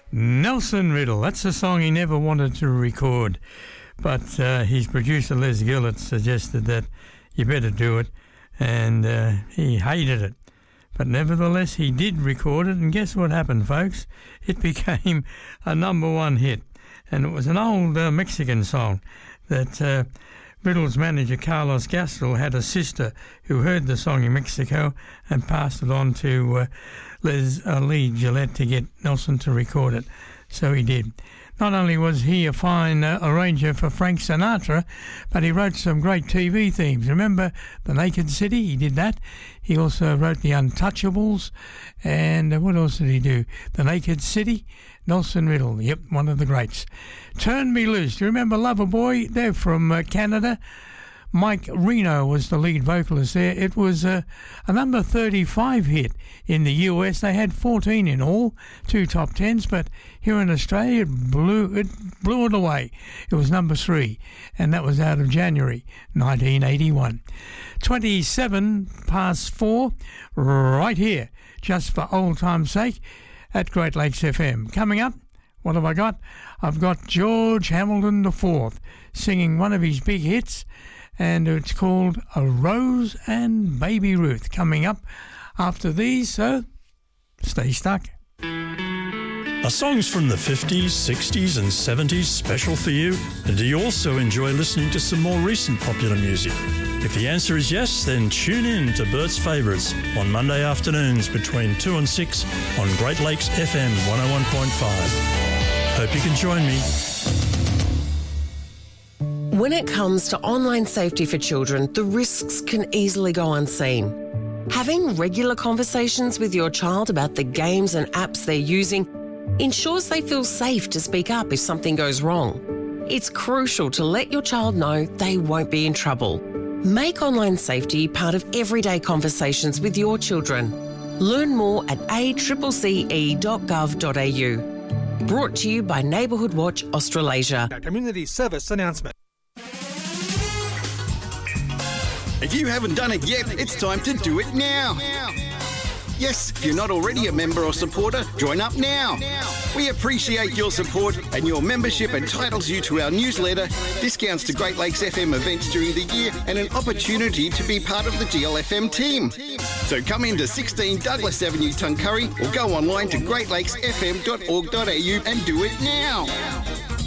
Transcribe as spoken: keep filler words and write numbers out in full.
Nelson Riddle. That's a song he never wanted to record, but uh, his producer Les Gillett suggested that you better do it, and uh, he hated it. But nevertheless, he did record it, and guess what happened, folks? It became a number one hit, and it was an old uh, Mexican song that uh, Riddle's manager, Carlos Castro, had a sister who heard the song in Mexico and passed it on to uh, Les uh, Lee Gillett to get Nelson to record it. So he did. Not only was he a fine uh, arranger for Frank Sinatra, but he wrote some great T V themes. Remember The Naked City? He did that. He also wrote The Untouchables. And uh, what else did he do? The Naked City? Nelson Riddle. Yep, one of the greats. Turn Me Loose. Do you remember Loverboy? They're from uh, Canada. Mike Reno was the lead vocalist there. It was uh, a number thirty-five hit in the U S. They had fourteen in all, two top tens, but here in Australia it blew it blew it away. It was number three, and that was out of January nineteen eighty-one. twenty-seven past four, right here, just for old time's sake, at Great Lakes F M. Coming up, what have I got? I've got George Hamilton the fourth singing one of his big hits, and it's called A Rose and Baby Ruth, coming up after these, so stay stuck. Are songs from the fifties, sixties and seventies special for you? And do you also enjoy listening to some more recent popular music? If the answer is yes, then tune in to Bert's Favourites on Monday afternoons between two and six on Great Lakes F M one oh one point five. Hope you can join me. When it comes to online safety for children, the risks can easily go unseen. Having regular conversations with your child about the games and apps they're using ensures they feel safe to speak up if something goes wrong. It's crucial to let your child know they won't be in trouble. Make online safety part of everyday conversations with your children. Learn more at a c c e dot gov dot a u. Brought to you by Neighbourhood Watch Australasia. Community service announcement. If you haven't done it yet, it's time to do it now. Yes, if you're not already a member or supporter, join up now. We appreciate your support, and your membership entitles you to our newsletter, discounts to Great Lakes F M events during the year, and an opportunity to be part of the G L F M team. So come into sixteen Douglas Avenue, Tuncurry, or go online to great lakes f m dot org dot a u and do it now.